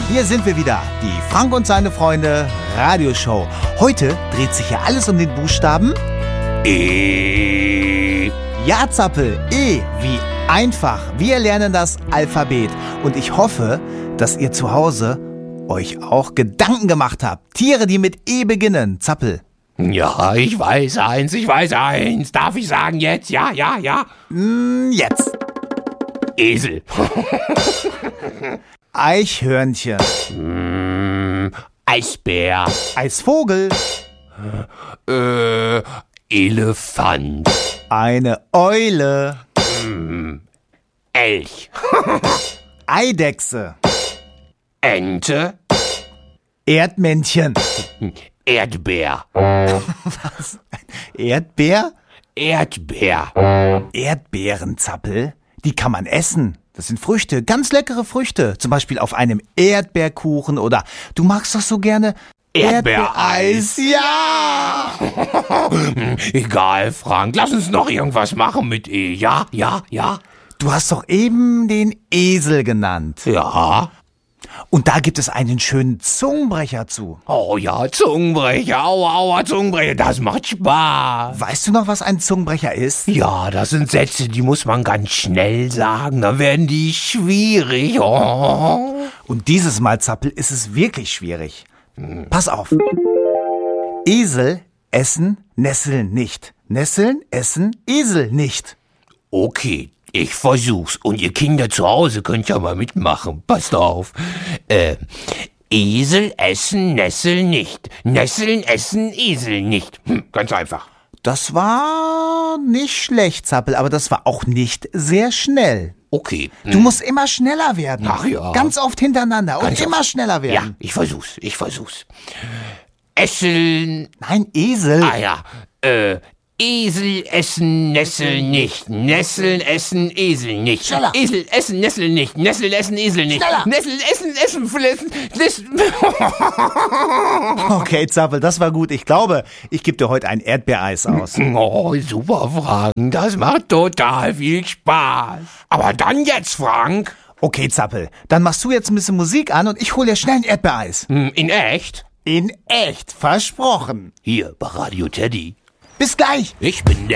Hier sind wir wieder, die Frank und seine Freunde Radioshow. Heute dreht sich ja alles um den Buchstaben E. Ja, Zappel, E wie einfach. Wir lernen das Alphabet. Und ich hoffe, dass ihr zu Hause euch auch Gedanken gemacht habt. Tiere, die mit E beginnen. Zappel. Ja, ich weiß eins. Darf ich sagen jetzt? Ja. Jetzt. Esel. Eichhörnchen. Eisbär. Eisvogel. Elefant. Eine Eule. Elch. Eidechse. Ente. Erdmännchen. Erdbeer. Was? Erdbeer? Erdbeer. Erdbeerenzappel? Die kann man essen. Das sind Früchte, ganz leckere Früchte. Zum Beispiel auf einem Erdbeerkuchen oder du magst doch so gerne Erdbeereis. Ja! Egal, Frank. Lass uns noch irgendwas machen mit E. Ja. Du hast doch eben den Esel genannt. Ja. Und da gibt es einen schönen Zungenbrecher zu. Oh ja, Zungenbrecher. Aua, Zungenbrecher. Das macht Spaß. Weißt du noch, was ein Zungenbrecher ist? Ja, das sind Sätze, die muss man ganz schnell sagen. Dann werden die schwierig. Oh. Und dieses Mal, Zappel, ist es wirklich schwierig. Pass auf. Esel essen Nesseln nicht. Nesseln essen Esel nicht. Okay, ich versuch's. Und ihr Kinder zu Hause könnt ja mal mitmachen. Passt auf. Esel essen Nesseln nicht. Nesseln essen Esel nicht. Ganz einfach. Das war nicht schlecht, Zappel, aber das war auch nicht sehr schnell. Okay. Du musst immer schneller werden. Ach ja. Ganz oft hintereinander und Ganz immer oft. schneller Ja, werden. ich versuch's. Essen. Nein, Esel. Ah ja. Esel essen Nesseln nicht. Nesseln essen Esel nicht. Schneller. Esel essen Nesseln nicht. Nesseln essen Esel nicht. Schneller. Nesseln essen. Okay, Zappel, das war gut. Ich glaube, ich gebe dir heute ein Erdbeereis aus. Oh, super, Frank. Das macht total viel Spaß. Aber dann jetzt, Frank. Okay, Zappel, dann machst du jetzt ein bisschen Musik an und ich hole dir schnell ein Erdbeereis. In echt? In echt, versprochen. Hier, bei Radio Teddy. Bis gleich. Ich bin der